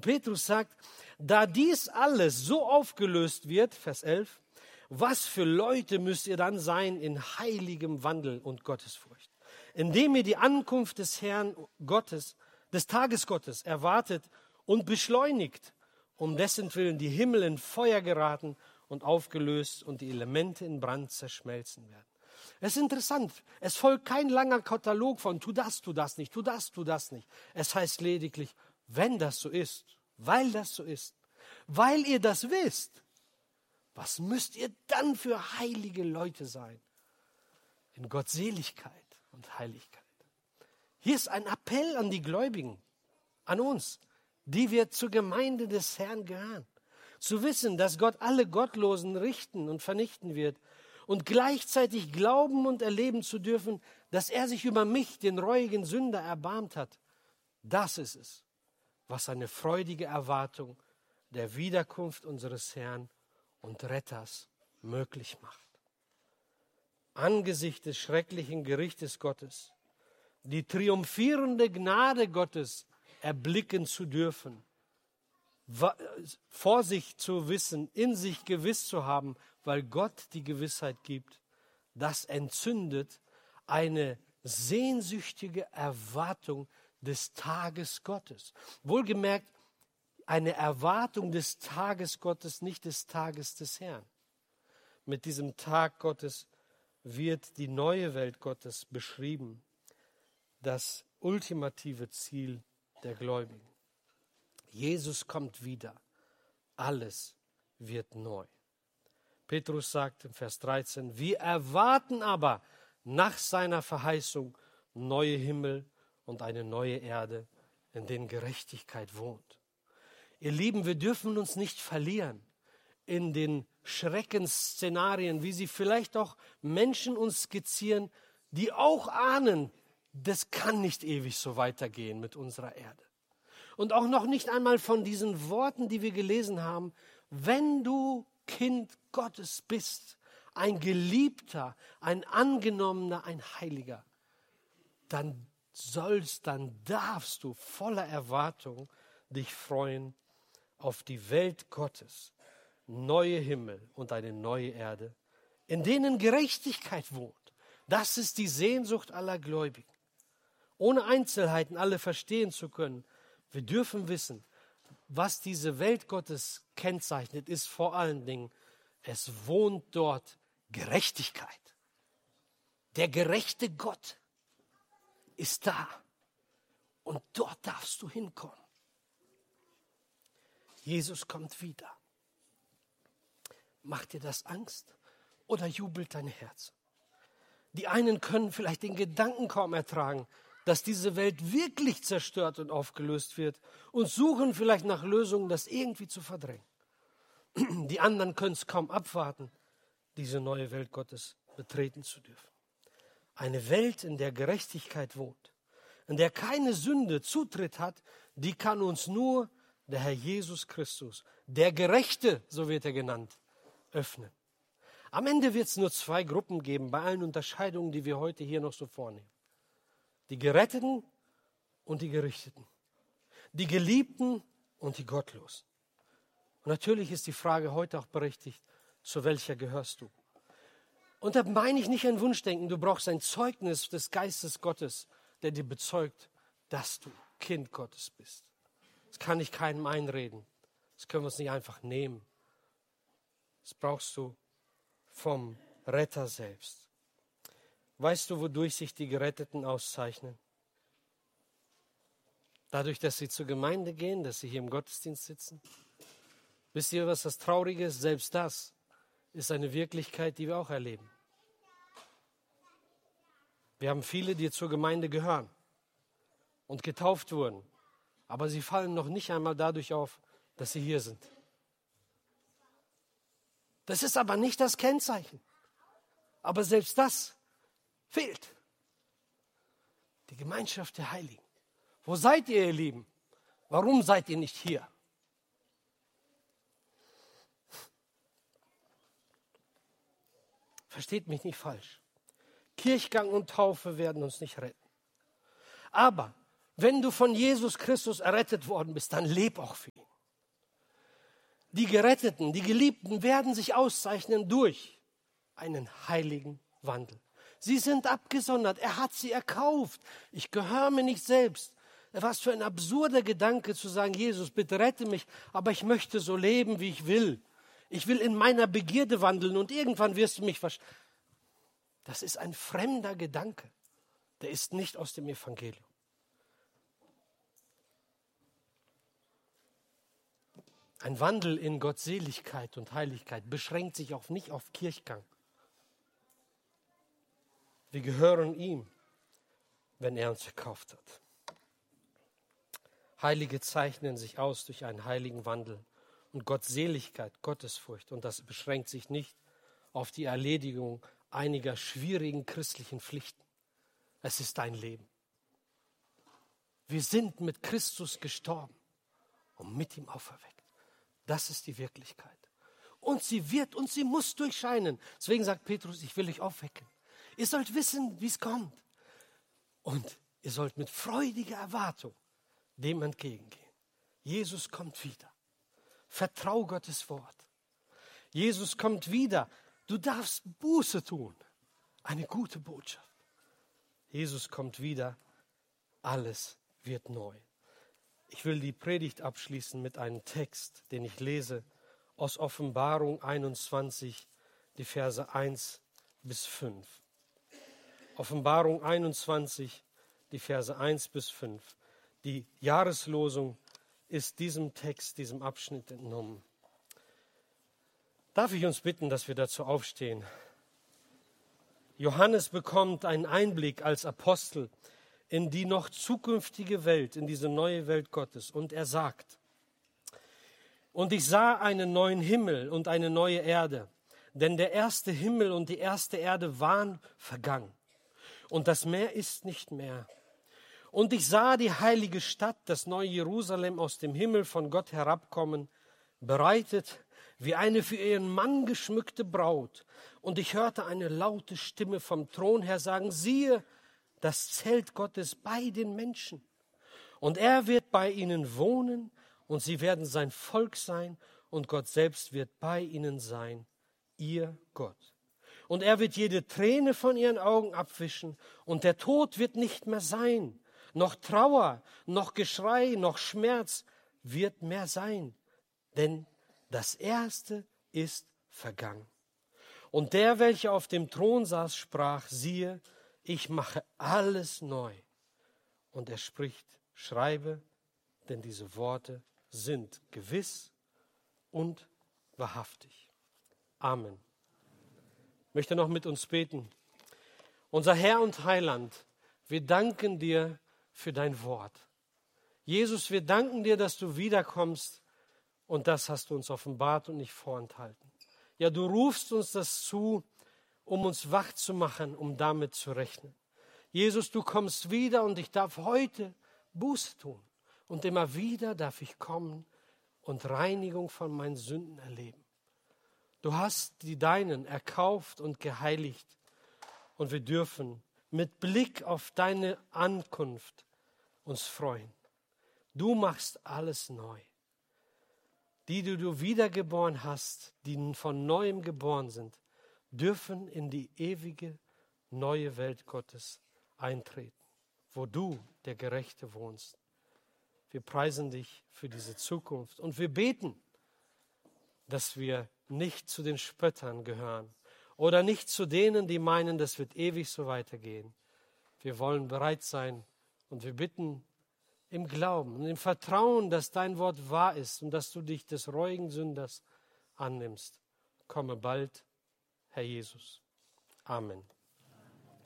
Petrus sagt, da dies alles so aufgelöst wird, Vers 11, was für Leute müsst ihr dann sein in heiligem Wandel und Gottesfurcht, indem ihr die Ankunft des Herrn Gottes, des Tages Gottes erwartet und beschleunigt, um dessen Willen die Himmel in Feuer geraten und aufgelöst und die Elemente in Brand zerschmelzen werden. Es ist interessant, es folgt kein langer Katalog von tu das nicht, tu das nicht. Es heißt lediglich, wenn das so ist, weil ihr das wisst, was müsst ihr dann für heilige Leute sein? In Gottseligkeit und Heiligkeit. Hier ist ein Appell an die Gläubigen, an uns, die wir zur Gemeinde des Herrn gehören. Zu wissen, dass Gott alle Gottlosen richten und vernichten wird und gleichzeitig glauben und erleben zu dürfen, dass er sich über mich, den reuigen Sünder, erbarmt hat. Das ist es, was eine freudige Erwartung der Wiederkunft unseres Herrn und Retters möglich macht. Angesichts des schrecklichen Gerichtes Gottes, die triumphierende Gnade Gottes erblicken zu dürfen, vor sich zu wissen, in sich gewiss zu haben, weil Gott die Gewissheit gibt, das entzündet eine sehnsüchtige Erwartung des Tages Gottes. Wohlgemerkt, eine Erwartung des Tages Gottes, nicht des Tages des Herrn. Mit diesem Tag Gottes wird die neue Welt Gottes beschrieben, das ultimative Ziel der Gläubigen. Jesus kommt wieder. Alles wird neu. Petrus sagt im Vers 13, wir erwarten aber nach seiner Verheißung neue Himmel und eine neue Erde, in denen Gerechtigkeit wohnt. Ihr Lieben, wir dürfen uns nicht verlieren in den Schreckensszenarien, wie sie vielleicht auch Menschen uns skizzieren, die auch ahnen, das kann nicht ewig so weitergehen mit unserer Erde. Und auch noch nicht einmal von diesen Worten, die wir gelesen haben, wenn du Kind Gottes bist, ein Geliebter, ein Angenommener, ein Heiliger, dann darfst du voller Erwartung dich freuen auf die Welt Gottes, neue Himmel und eine neue Erde, in denen Gerechtigkeit wohnt. Das ist die Sehnsucht aller Gläubigen. Ohne Einzelheiten alle verstehen zu können, wir dürfen wissen, was diese Welt Gottes kennzeichnet, ist vor allen Dingen, es wohnt dort Gerechtigkeit. Der gerechte Gott ist da und dort darfst du hinkommen. Jesus kommt wieder. Macht dir das Angst oder jubelt dein Herz? Die einen können vielleicht den Gedanken kaum ertragen, dass diese Welt wirklich zerstört und aufgelöst wird und suchen vielleicht nach Lösungen, das irgendwie zu verdrängen. Die anderen können es kaum abwarten, diese neue Welt Gottes betreten zu dürfen. Eine Welt, in der Gerechtigkeit wohnt, in der keine Sünde Zutritt hat, die kann uns nur der Herr Jesus Christus, der Gerechte, so wird er genannt, öffnen. Am Ende wird es nur zwei Gruppen geben, bei allen Unterscheidungen, die wir heute hier noch so vornehmen. Die Geretteten und die Gerichteten. Die Geliebten und die Gottlosen. Und natürlich ist die Frage heute auch berechtigt, zu welcher gehörst du? Und da meine ich nicht ein Wunschdenken, du brauchst ein Zeugnis des Geistes Gottes, der dir bezeugt, dass du Kind Gottes bist. Das kann ich keinem einreden. Das können wir uns nicht einfach nehmen. Das brauchst du vom Retter selbst. Weißt du, wodurch sich die Geretteten auszeichnen? Dadurch, dass sie zur Gemeinde gehen, dass sie hier im Gottesdienst sitzen. Wisst ihr, was das Traurige ist? Selbst das ist eine Wirklichkeit, die wir auch erleben. Wir haben viele, die zur Gemeinde gehören und getauft wurden, aber sie fallen noch nicht einmal dadurch auf, dass sie hier sind. Das ist aber nicht das Kennzeichen. Aber selbst das fehlt. Die Gemeinschaft der Heiligen. Wo seid ihr, ihr Lieben? Warum seid ihr nicht hier? Versteht mich nicht falsch. Kirchgang und Taufe werden uns nicht retten. Aber Wenn du von Jesus Christus errettet worden bist, dann leb auch für ihn. Die Geretteten, die Geliebten werden sich auszeichnen durch einen heiligen Wandel. Sie sind abgesondert. Er hat sie erkauft. Ich gehöre mir nicht selbst. Was für ein absurder Gedanke zu sagen, Jesus, bitte rette mich, aber ich möchte so leben, wie ich will. Ich will in meiner Begierde wandeln und irgendwann wirst du mich verstehen. Das ist ein fremder Gedanke. Der ist nicht aus dem Evangelium. Ein Wandel in Gottseligkeit und Heiligkeit beschränkt sich auch nicht auf Kirchgang. Wir gehören ihm, wenn er uns verkauft hat. Heilige zeichnen sich aus durch einen heiligen Wandel und Gottseligkeit, Gottesfurcht. Und das beschränkt sich nicht auf die Erledigung einiger schwierigen christlichen Pflichten. Es ist dein Leben. Wir sind mit Christus gestorben und mit ihm auferweckt. Das ist die Wirklichkeit. Und sie wird und sie muss durchscheinen. Deswegen sagt Petrus, ich will euch aufwecken. Ihr sollt wissen, wie es kommt. Und ihr sollt mit freudiger Erwartung dem entgegengehen. Jesus kommt wieder. Vertrau Gottes Wort. Jesus kommt wieder. Du darfst Buße tun. Eine gute Botschaft. Jesus kommt wieder. Alles wird neu. Ich will die Predigt abschließen mit einem Text, den ich lese aus Offenbarung 21, die Verse 1 bis 5. Offenbarung 21, die Verse 1 bis 5. Die Jahreslosung ist diesem Text, diesem Abschnitt entnommen. Darf ich uns bitten, dass wir dazu aufstehen? Johannes bekommt einen Einblick als Apostel in die noch zukünftige Welt, in diese neue Welt Gottes. Und er sagt, und ich sah einen neuen Himmel und eine neue Erde, denn der erste Himmel und die erste Erde waren vergangen. Und das Meer ist nicht mehr. Und ich sah die heilige Stadt, das neue Jerusalem, aus dem Himmel von Gott herabkommen, bereitet wie eine für ihren Mann geschmückte Braut. Und ich hörte eine laute Stimme vom Thron her sagen, siehe, das Zelt Gottes bei den Menschen. Und er wird bei ihnen wohnen und sie werden sein Volk sein und Gott selbst wird bei ihnen sein, ihr Gott. Und er wird jede Träne von ihren Augen abwischen und der Tod wird nicht mehr sein. Noch Trauer, noch Geschrei, noch Schmerz wird mehr sein, denn das Erste ist vergangen. Und der, welcher auf dem Thron saß, sprach, siehe, ich mache alles neu. Und er spricht, schreibe, denn diese Worte sind gewiss und wahrhaftig. Amen. Ich möchte noch mit uns beten. Unser Herr und Heiland, wir danken dir für dein Wort. Jesus, wir danken dir, dass du wiederkommst und das hast du uns offenbart und nicht vorenthalten. Ja, du rufst uns das zu, um uns wach zu machen, um damit zu rechnen. Jesus, du kommst wieder und ich darf heute Buße tun. Und immer wieder darf ich kommen und Reinigung von meinen Sünden erleben. Du hast die Deinen erkauft und geheiligt. Und wir dürfen mit Blick auf deine Ankunft uns freuen. Du machst alles neu. Die du wiedergeboren hast, die von Neuem geboren sind, dürfen in die ewige neue Welt Gottes eintreten, wo du, der Gerechte, wohnst. Wir preisen dich für diese Zukunft und wir beten, dass wir nicht zu den Spöttern gehören oder nicht zu denen, die meinen, das wird ewig so weitergehen. Wir wollen bereit sein und wir bitten im Glauben und im Vertrauen, dass dein Wort wahr ist und dass du dich des reuigen Sünders annimmst. Komme bald, Herr Jesus. Amen.